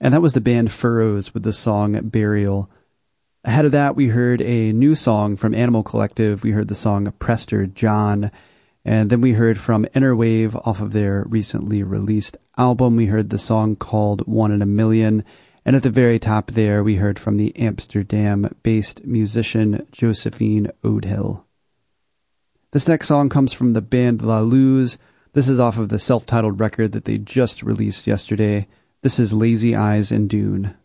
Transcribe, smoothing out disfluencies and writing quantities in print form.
And that was the band Furrows with the song Burial. Ahead of that, we heard a new song from Animal Collective. We heard the song Prester John. And then we heard from Innerwave off of their recently released album. We heard the song called One in a Million. And at the very top there, we heard from the Amsterdam-based musician Josephine Odehill. This next song comes from the band La Luz. This is off of the self-titled record that they just released yesterday. This is Lazy Eyes and Dune.